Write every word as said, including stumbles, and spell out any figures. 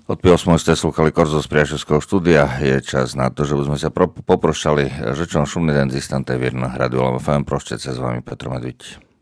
Od pět osm ste slúchali Korzo z priateľského štúdia. Je čas na to, že by sme sa pro- poprošali. Žečom šumný den z Istante Vierno. Radio Lama ef em, prošťať sa s vami Petro Medviť.